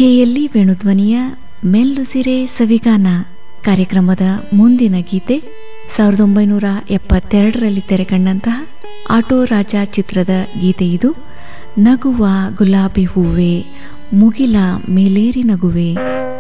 KLE ವೇಣುಧ್ವನಿಯ ಮೆಲ್ಲುಸಿರೆ ಸವಿಗಾನ ಕಾರ್ಯಕ್ರಮದ ಮುಂದಿನ ಗೀತೆ 1972ರಲ್ಲಿ ತೆರೆಕಂಡಂತಹ auto ರಾಜ ಚಿತ್ರದ ಗೀತೆ ಇದು. ನಗುವ ಗುಲಾಬಿ ಹೂವೆ ಮುಗಿಲ ಮೇಲೇರಿ ನಗುವೆ.